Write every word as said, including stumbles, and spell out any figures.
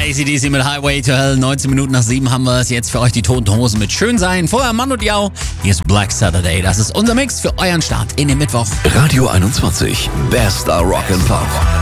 A C D C mit Highway to Hell. neunzehn Minuten nach sieben haben wir es jetzt für euch, die Toten Hosen mit Schön sein. Vorher Mann und Jau. Hier ist Black Saturday. Das ist unser Mix für euren Start in den Mittwoch. Radio einundzwanzig. Bester Rock and Pop.